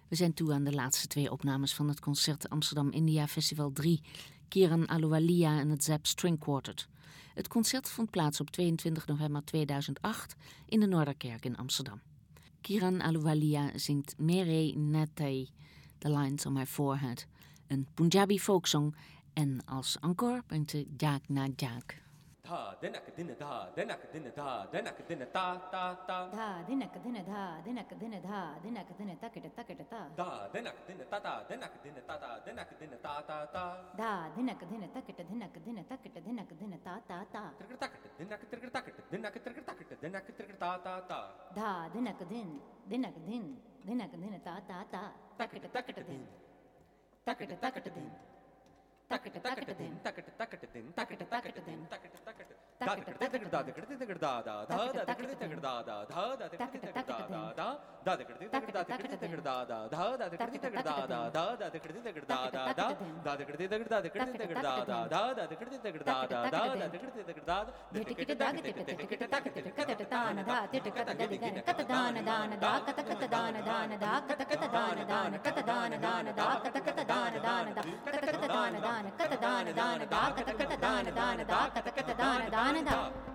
We zijn toe aan de laatste 2 opnames van het concert Amsterdam India Festival 3, Kiran Ahluwalia en het Zap String Quartet. Het concert vond plaats op 22 november 2008 in de Noorderkerk in Amsterdam. Kiran Ahluwalia zingt Mere Natai, The Lines on My Forehead, een Punjabi folksong, en als encore brengt ze Jaag na Jaag. Dha dinak din dha dinak din dha dinak din ta ta ta dha dinak din dha dinak din dha dinak din takit takit ta dha dinak din ta ta dinak din ta ta dinak din ta ta ta dha dinak din takit dinak din ta ta ta trigger takit dinak dinak ta ta ta dha dinak din ta ta ta takit takit din takit takit din takit takit din takit takit din takit takit din takit takit da da da da da da da da da da da da da